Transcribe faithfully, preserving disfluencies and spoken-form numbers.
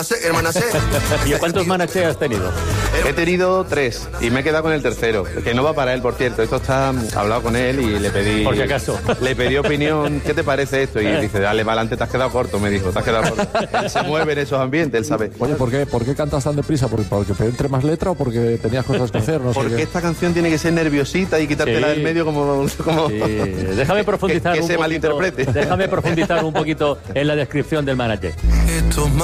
¿Y cuántos manaches has tenido? He tenido tres y me he quedado con el tercero, que no va para él, por cierto. Esto está hablado con él y le pedí... Por si acaso. Le pedí opinión, ¿qué te parece esto? Y dice, dale, para adelante, te has quedado corto, me dijo, te has quedado corto. Él se mueve en esos ambientes, él sabe. Oye, ¿por qué, ¿por qué cantas tan deprisa? ¿Porque, porque entre más letra o porque tenías cosas que hacer? No sé porque qué. esta canción tiene que ser nerviosita y quitártela Sí. del medio como... como Sí. Déjame profundizar que, que un se poquito, malinterprete. Déjame profundizar un poquito en la descripción del manager.